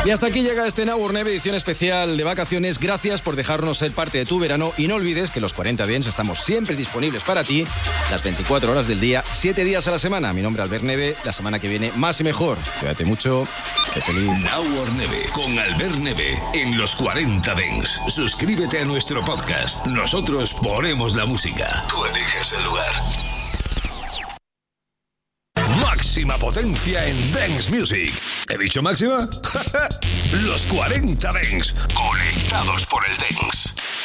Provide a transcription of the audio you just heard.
Y hasta aquí llega este Now or Never edición especial de vacaciones. Gracias por dejarnos ser parte de tu verano y no olvides que los 40 Dents estamos siempre disponibles para ti las 24 horas del día, 7 días a la semana. Mi nombre es Albert Neve. La semana que viene más y mejor. Cuídate mucho. Sé feliz. Now or Never con Albert Neve en los 40 Dents. Suscríbete a nuestro podcast. Nosotros ponemos la música. Tú eliges el lugar. Máxima potencia en Dance Music. ¿He dicho máxima? Los 40 Dents, conectados por el Dance.